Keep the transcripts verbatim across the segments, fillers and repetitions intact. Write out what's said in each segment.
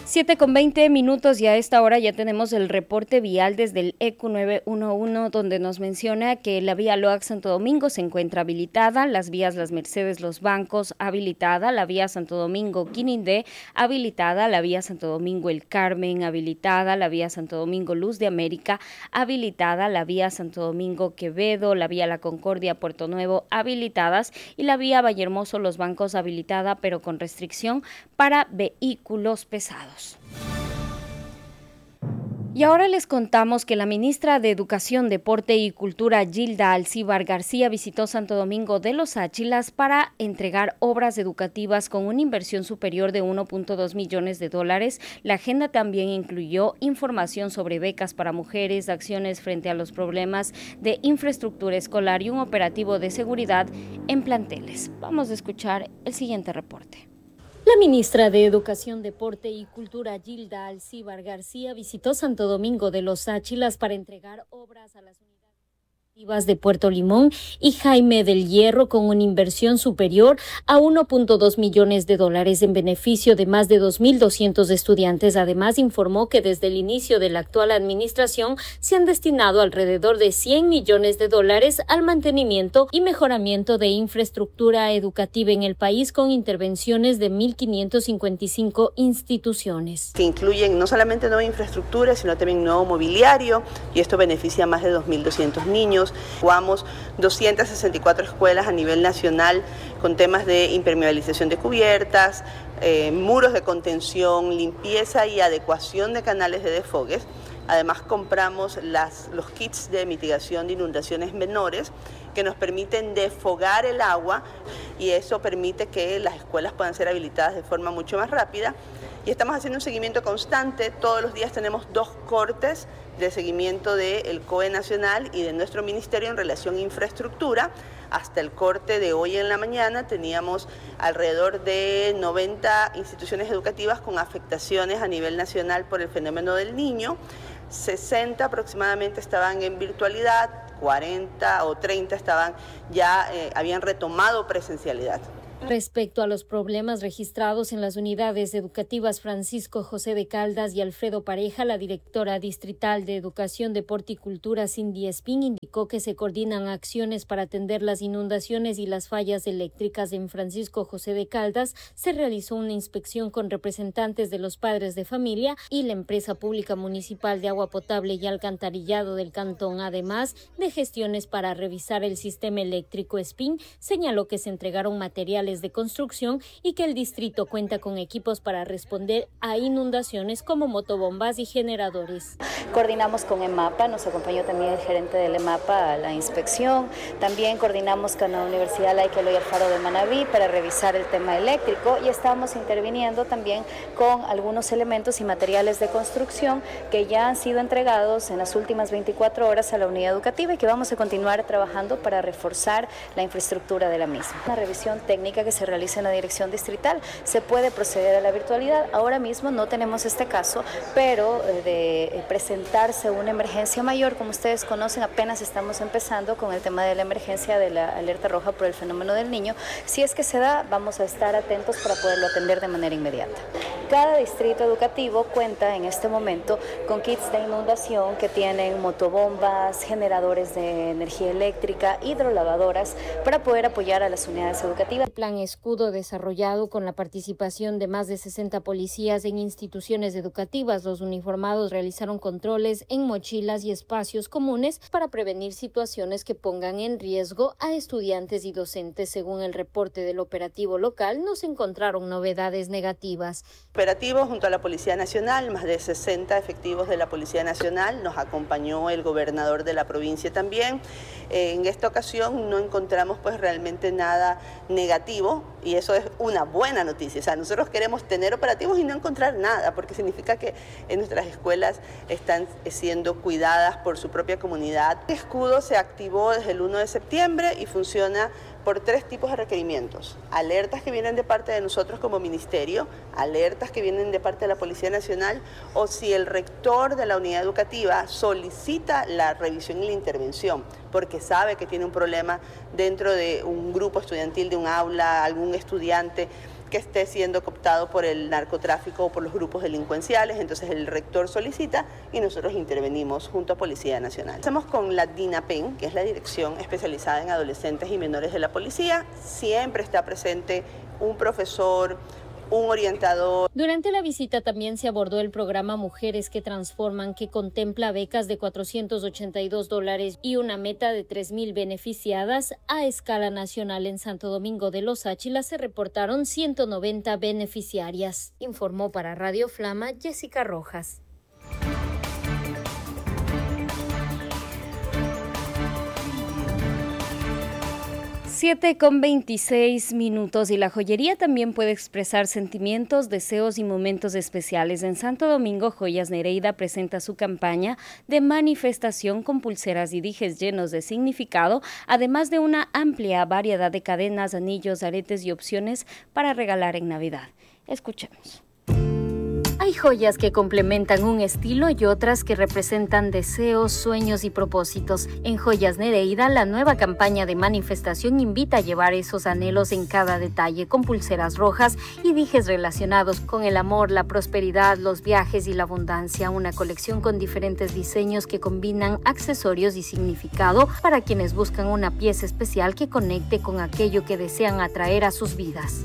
siete con veinte minutos y a esta hora ya tenemos el reporte vial desde el E Q nueve uno uno, donde nos menciona que la vía Loac Santo Domingo se encuentra habilitada, las vías Las Mercedes, Los Bancos habilitada, la vía Santo Domingo Quinindé habilitada, la vía Santo Domingo El Carmen habilitada, la vía Santo Domingo Luz de América habilitada, la vía Santo Domingo Quevedo, la vía La Concordia Puerto Nuevo habilitadas y la vía Vallehermoso Los Bancos habilitada, pero con restricción para vehículos pesados. Y ahora les contamos que la ministra de Educación, Deporte y Cultura, Gilda Alcíbar García, visitó Santo Domingo de los Áchilas para entregar obras educativas con una inversión superior de uno punto dos millones de dólares. La agenda también incluyó información sobre becas para mujeres, acciones frente a los problemas de infraestructura escolar y un operativo de seguridad en planteles. Vamos a escuchar el siguiente reporte. La ministra de Educación, Deporte y Cultura, Gilda Alcíbar García, visitó Santo Domingo de los Áchilas para entregar obras a las unidades de Puerto Limón y Jaime del Hierro con una inversión superior a uno punto dos millones de dólares en beneficio de más de dos mil doscientos estudiantes. Además, informó que desde el inicio de la actual administración se han destinado alrededor de cien millones de dólares al mantenimiento y mejoramiento de infraestructura educativa en el país, con intervenciones de mil quinientas cincuenta y cinco instituciones. Que incluyen no solamente nueva infraestructura, sino también nuevo mobiliario, y esto beneficia a más de dos mil doscientos niños. Jugamos doscientas sesenta y cuatro escuelas a nivel nacional con temas de impermeabilización de cubiertas, eh, muros de contención, limpieza y adecuación de canales de desfogues. Además, compramos las, los kits de mitigación de inundaciones menores que nos permiten desfogar el agua, y eso permite que las escuelas puedan ser habilitadas de forma mucho más rápida. Y estamos haciendo un seguimiento constante. Todos los días tenemos dos cortes de seguimiento del C O E nacional y de nuestro ministerio en relación a infraestructura. Hasta el corte de hoy en la mañana teníamos alrededor de noventa instituciones educativas con afectaciones a nivel nacional por el fenómeno del Niño. sesenta aproximadamente estaban en virtualidad, cuarenta o treinta estaban ya eh, habían retomado presencialidad. Respecto a los problemas registrados en las unidades educativas Francisco José de Caldas y Alfredo Pareja, la directora distrital de Educación, Deporte y Cultura, Cindy Espín, indicó que se coordinan acciones para atender las inundaciones y las fallas eléctricas. En Francisco José de Caldas se realizó una inspección con representantes de los padres de familia y la empresa pública municipal de agua potable y alcantarillado del cantón, además de gestiones para revisar el sistema eléctrico. Espín señaló que se entregaron materiales de construcción y que el distrito cuenta con equipos para responder a inundaciones como motobombas y generadores. Coordinamos con EMAPA, nos acompañó también el gerente del EMAPA a la inspección. También coordinamos con la Universidad Laica Eloy Alfaro de Manabí para revisar el tema eléctrico, y estamos interviniendo también con algunos elementos y materiales de construcción que ya han sido entregados en las últimas veinticuatro horas a la unidad educativa y que vamos a continuar trabajando para reforzar la infraestructura de la misma. Una revisión técnica que se realiza en la dirección distrital. Se puede proceder a la virtualidad. Ahora mismo no tenemos este caso, pero de presentarse una emergencia mayor, como ustedes conocen, apenas estamos empezando con el tema de la emergencia de la alerta roja por el fenómeno del Niño. Si es que se da, vamos a estar atentos para poderlo atender de manera inmediata. Cada distrito educativo cuenta en este momento con kits de inundación que tienen motobombas, generadores de energía eléctrica, hidrolavadoras, para poder apoyar a las unidades educativas. El plan Escudo, desarrollado con la participación de más de sesenta policías en instituciones educativas. Los uniformados realizaron controles en mochilas y espacios comunes para prevenir situaciones que pongan en riesgo a estudiantes y docentes. Según el reporte del operativo local, no se encontraron novedades negativas. Operativo junto a la Policía Nacional, más de sesenta efectivos de la Policía Nacional, nos acompañó el gobernador de la provincia también. En esta ocasión no encontramos pues realmente nada negativo, y eso es una buena noticia. O sea, nosotros queremos tener operativos y no encontrar nada, porque significa que en nuestras escuelas están siendo cuidadas por su propia comunidad. El escudo se activó desde el uno de septiembre y funciona por tres tipos de requerimientos: alertas que vienen de parte de nosotros como ministerio, alertas que vienen de parte de la Policía Nacional, o si el rector de la unidad educativa solicita la revisión y la intervención porque sabe que tiene un problema dentro de un grupo estudiantil, de un aula, algún estudiante que esté siendo cooptado por el narcotráfico o por los grupos delincuenciales. Entonces el rector solicita y nosotros intervenimos junto a Policía Nacional. Hacemos con la DINAPEN, que es la Dirección Especializada en Adolescentes y Menores de la Policía. Siempre está presente un profesor, un orientador. Durante la visita también se abordó el programa Mujeres que Transforman, que contempla becas de cuatrocientos ochenta y dos dólares y una meta de tres mil beneficiadas. A escala nacional en Santo Domingo de los Áchilas se reportaron ciento noventa beneficiarias. Informó para Radio Flama Jessica Rojas. siete con veintiséis minutos y la joyería también puede expresar sentimientos, deseos y momentos especiales. En Santo Domingo, Joyas Nereida presenta su campaña de manifestación con pulseras y dijes llenos de significado, además de una amplia variedad de cadenas, anillos, aretes y opciones para regalar en Navidad. Escuchemos. Hay joyas que complementan un estilo y otras que representan deseos, sueños y propósitos. En Joyas Nereida, la nueva campaña de manifestación invita a llevar esos anhelos en cada detalle, con pulseras rojas y dijes relacionados con el amor, la prosperidad, los viajes y la abundancia. Una colección con diferentes diseños que combinan accesorios y significado para quienes buscan una pieza especial que conecte con aquello que desean atraer a sus vidas.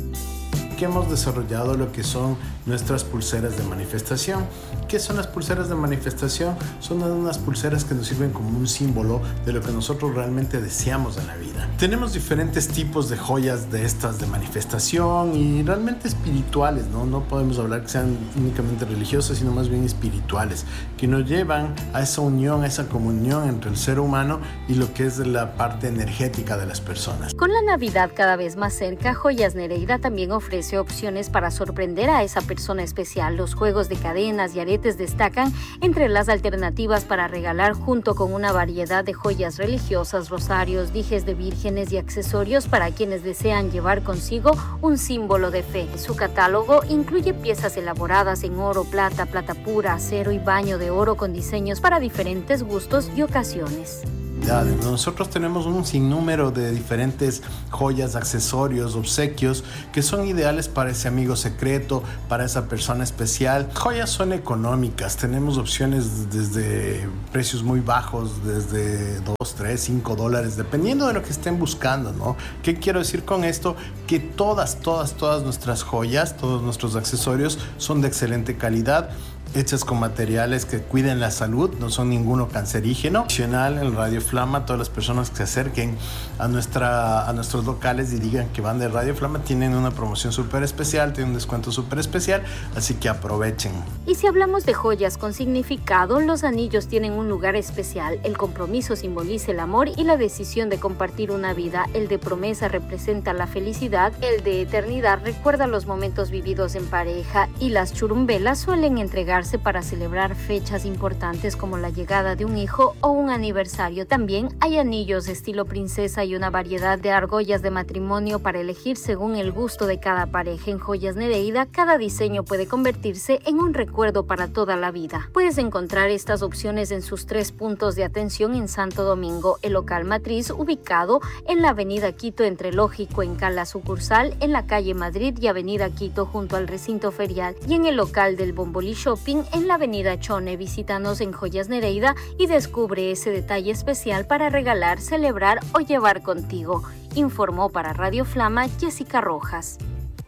Que hemos desarrollado lo que son nuestras pulseras de manifestación. ¿Qué son las pulseras de manifestación? Son unas pulseras que nos sirven como un símbolo de lo que nosotros realmente deseamos en la vida. Tenemos diferentes tipos de joyas de estas de manifestación y realmente espirituales, ¿no? No podemos hablar que sean únicamente religiosas, sino más bien espirituales, que nos llevan a esa unión, a esa comunión entre el ser humano y lo que es la parte energética de las personas. Con la Navidad cada vez más cerca, Joyas Nereida también ofrece opciones para sorprender a esa persona especial. Los juegos de cadenas y aretes destacan entre las alternativas para regalar, junto con una variedad de joyas religiosas, rosarios, dijes de vírgenes y accesorios para quienes desean llevar consigo un símbolo de fe. Su catálogo incluye piezas elaboradas en oro, plata, plata pura, acero y baño de oro con diseños para diferentes gustos y ocasiones. Nosotros tenemos un sinnúmero de diferentes joyas, accesorios, obsequios que son ideales para ese amigo secreto, para esa persona especial. Joyas son económicas, tenemos opciones desde precios muy bajos, desde dos, tres, cinco dólares, dependiendo de lo que estén buscando, ¿no? ¿Qué quiero decir con esto? Que todas, todas, todas nuestras joyas, todos nuestros accesorios son de excelente calidad, hechas con materiales que cuiden la salud, no son ninguno cancerígeno. Adicional, en Radio Flama, todas las personas que se acerquen a, nuestra, a nuestros locales y digan que van de Radio Flama tienen una promoción súper especial, tienen un descuento súper especial, así que aprovechen. Y si hablamos de joyas con significado, los anillos tienen un lugar especial. El compromiso simboliza el amor y la decisión de compartir una vida. El de promesa representa la felicidad, el de eternidad recuerda los momentos vividos en pareja y las churumbelas suelen entregarse para celebrar fechas importantes como la llegada de un hijo o un aniversario. También hay anillos de estilo princesa y una variedad de argollas de matrimonio para elegir según el gusto de cada pareja. En Joyas Nereida, cada diseño puede convertirse en un recuerdo para toda la vida. Puedes encontrar estas opciones en sus tres puntos de atención en Santo Domingo: el local matriz, ubicado en la avenida Quito entre Lógico en Cala sucursal, en la calle Madrid y avenida Quito junto al recinto ferial, y en el local del Bombolí Shopping en la avenida Chone. Visítanos en Joyas Nereida y descubre ese detalle especial para regalar, celebrar o llevar contigo. Informó para Radio Flama Jessica Rojas.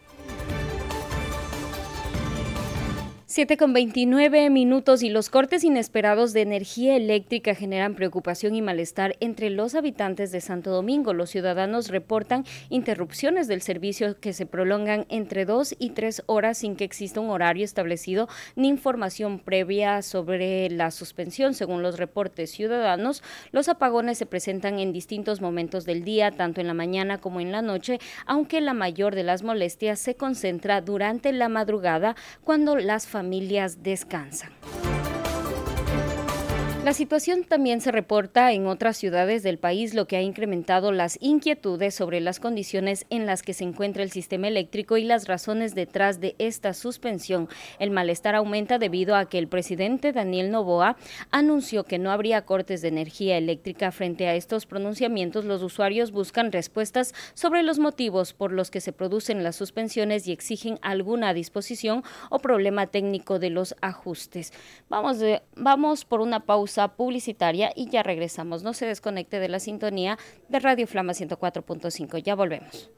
siete con veintinueve minutos y los cortes inesperados de energía eléctrica generan preocupación y malestar entre los habitantes de Santo Domingo. Los ciudadanos reportan interrupciones del servicio que se prolongan entre dos y tres horas sin que exista un horario establecido ni información previa sobre la suspensión. Según los reportes ciudadanos, los apagones se presentan en distintos momentos del día, tanto en la mañana como en la noche, aunque la mayor de las molestias se concentra durante la madrugada cuando las familias familias descansan. La situación también se reporta en otras ciudades del país, lo que ha incrementado las inquietudes sobre las condiciones en las que se encuentra el sistema eléctrico y las razones detrás de esta suspensión. El malestar aumenta debido a que el presidente Daniel Noboa anunció que no habría cortes de energía eléctrica. Frente a estos pronunciamientos, los usuarios buscan respuestas sobre los motivos por los que se producen las suspensiones y exigen alguna disposición o problema técnico de los ajustes. Vamos, de, vamos por una pausa publicitaria y ya regresamos. No se desconecte de la sintonía de Radio Flama ciento cuatro punto cinco. Ya volvemos.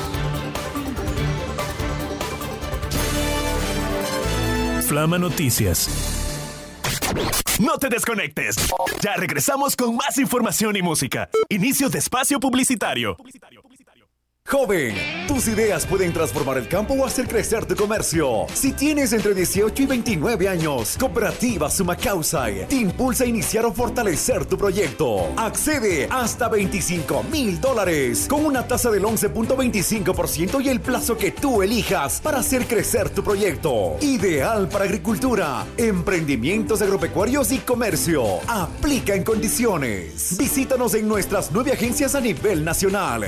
Flama Noticias. No te desconectes. Ya regresamos con más información y música. Inicio de espacio publicitario. Joven, tus ideas pueden transformar el campo o hacer crecer tu comercio. Si tienes entre dieciocho y veintinueve años, Cooperativa Sumacausay te impulsa a iniciar o fortalecer tu proyecto. Accede hasta veinticinco mil dólares con una tasa del once punto veinticinco por ciento y el plazo que tú elijas para hacer crecer tu proyecto. Ideal para agricultura, emprendimientos agropecuarios y comercio. Aplica en condiciones. Visítanos en nuestras nueve agencias a nivel nacional.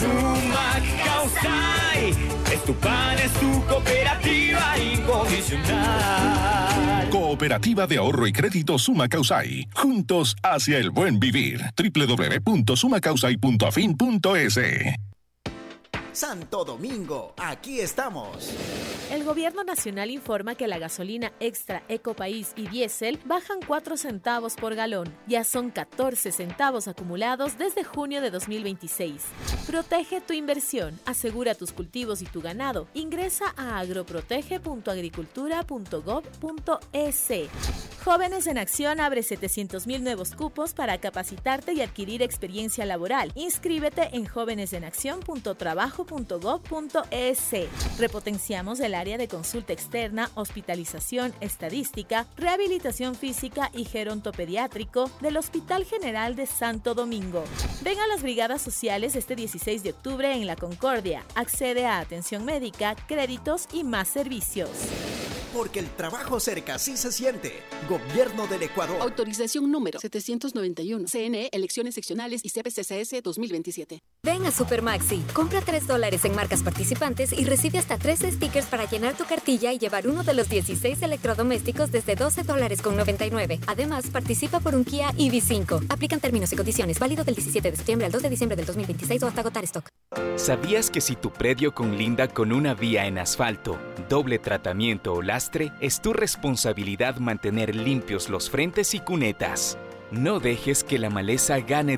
Sumacausay, es tu pan, es tu cooperativa incondicional. Cooperativa de Ahorro y Crédito Sumacausay. Juntos hacia el buen vivir. doble u doble u doble u punto sumacausay punto afin punto es. Santo Domingo, aquí estamos. El gobierno nacional informa que la gasolina extra Ecopaís y diésel bajan cuatro centavos por galón. Ya son catorce centavos acumulados desde junio de dos mil veintiséis. Protege tu inversión, asegura tus cultivos y tu ganado. Ingresa a agroprotege punto agricultura punto gob punto es. Jóvenes en Acción abre setecientos mil nuevos cupos para capacitarte y adquirir experiencia laboral. Inscríbete en jóvenesenacción punto trabajo punto gob punto es. Repotenciamos el área de consulta externa, hospitalización, estadística, rehabilitación física y gerontopediátrico del Hospital General de Santo Domingo. Ven a las brigadas sociales este dieciséis de octubre en La Concordia. Accede a atención médica, créditos y más servicios. Porque el trabajo cerca sí se siente. Gobierno del Ecuador. Autorización número setecientos noventa y uno. C N E, elecciones seccionales y C P C C S dos mil veintisiete. Ven a Supermaxi. Compra tres dólares en marcas participantes y recibe hasta tres stickers para llenar tu cartilla y llevar uno de los dieciséis electrodomésticos desde doce dólares con noventa y nueve. Además, participa por un Kia E V cinco. Aplican términos y condiciones. Válido del diecisiete de septiembre al dos de diciembre del dos mil veintiséis o hasta agotar stock. ¿Sabías que si tu predio conlinda con una vía en asfalto, doble tratamiento o lastre, es tu responsabilidad mantener limpios los frentes y cunetas? No dejes que la maleza gane